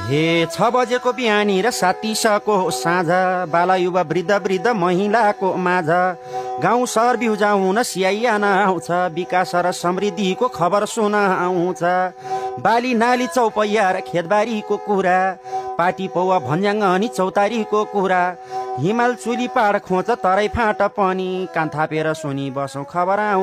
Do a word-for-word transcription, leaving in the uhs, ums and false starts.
हे छ बजेको बिहानी र सातिसको साँझ, बाला युवा वृद्ध वृद्ध महिलाको माझ, गाउँ सहर बिउजा हुन सियाइयान आउँछ, विकास र समृद्धिको खबर सुन आउँछ। बाली नाली चौपैया र खेतबारीको कुरा, पाटी पौवा भन्ज्याङ अनि चौतारीको कुरा, हिमाल चुली पाड खोज तराई फाँट पनि, कान थापेर सुनि बसौँ खबर आउँछ।